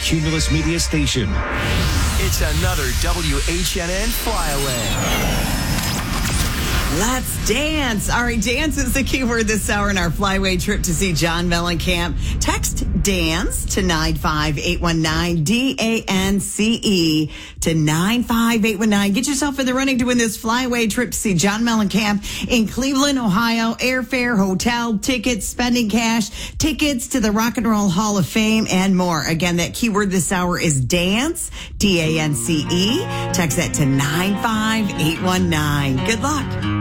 Cumulus Media Station. It's another WHNN Flyaway. Let's dance. All right, dance is the keyword this hour in our Flyway trip to see John Mellencamp. Text DANCE to 95819, DANCE to 95819. Get yourself in the running to win this Flyway trip to see John Mellencamp in Cleveland, Ohio. Airfare, hotel, tickets, spending cash, tickets to the Rock and Roll Hall of Fame, and more. Again, that keyword this hour is DANCE, DANCE. Text that to 95819. Good luck.